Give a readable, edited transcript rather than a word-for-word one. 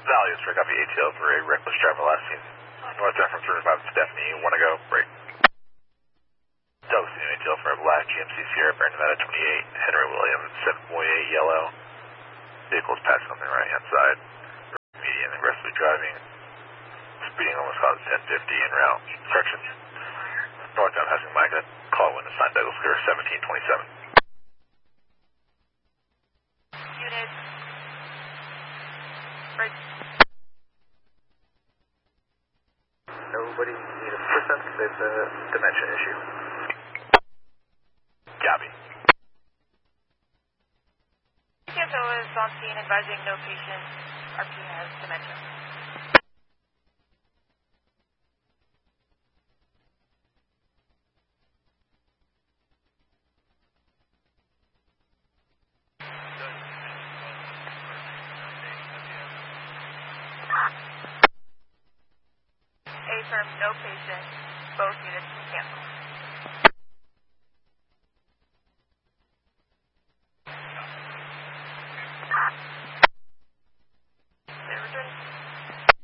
Values for copy ATL for a reckless driver last seen. Northbound from 35 Stephanie, 1 to go, break. Delta City ATL for a black GMC Sierra, Bear Nevada 28, Henry Williams, 748 yellow. Vehicles passing on the right hand side. Median, aggressively driving. Speeding almost caused 1050 en route. Corrections. Northbound passing Micah, call when assigned Douglas Clear 1727. Unit. Break. Nobody need a percent because it's a dimension issue. Copy. TFO is on scene advising no patient. RP has dementia. Affirm no patient. Both units cancel.